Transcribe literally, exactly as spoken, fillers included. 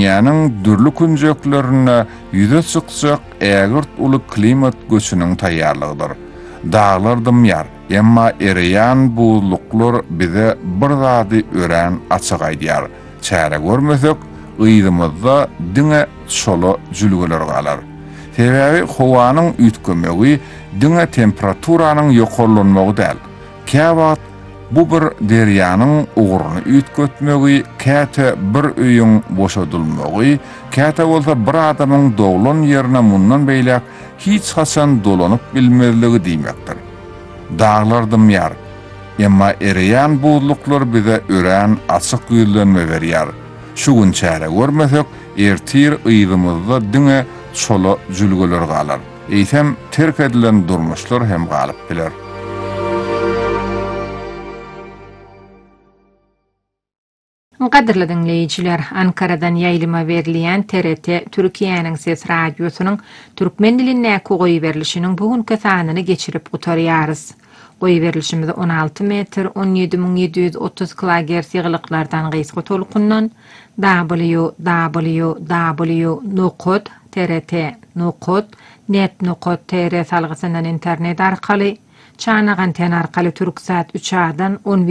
dünýäniň dürli künjeklerine yüze çykjak ägirt uly klimat göçüniň taýýarlygydyr. Dağlar dymýar, emma eriýän buzluklar bize bir zady ören açyk aýdýar. Çäre görmesek, ýydymyzda diňe şolo jülgeler galar. Sebebi howanyň üýtgemegi diňe temperaturanyň ýokarlanmagy däl. Käwagt bu bir derýanyň uguruny üýtgetmegi, käte bir öýüň boşadylmagy, käte bolsa bir adamyň doglan ýerine mundan beýlek hiç haçan dolanyp bilmezligi diýmekdir. Dağlar dymýar, emma eriýän buzluklar bize ören açyk güýlenme berýär. Şu gün çäre görmesek, ertir ýydymyzda diňe şolo jülgeler galar. Eýsem terk edilen durmuşlar hem galyp biler. Qadirli dinleyijiler, Ankaradan ýaýlyma berilýän T R T Türkiýanyň Ses radiosynyň türkmen diline goýy berilişiniň bugünkü sanyny geçirip gutarýarys. Goýy berilişimiz on alty metr on ýedi miň ýedi ýüz otuz kilohertz ýyglyklardan gysga tolkundan w w w nokta t r t nokta net nokta t r salgysyndan internet arkaly çanagan ten arkaly Türksat üç adan on